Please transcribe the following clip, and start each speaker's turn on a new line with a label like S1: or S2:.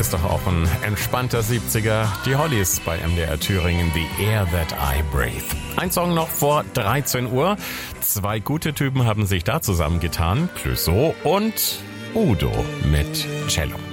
S1: ist doch auch ein entspannter 70er. Die Hollies bei MDR Thüringen, The Air That I Breathe. Ein Song noch vor 13 Uhr. 2 gute Typen haben sich da zusammengetan. Clouseau und Udo mit Cello.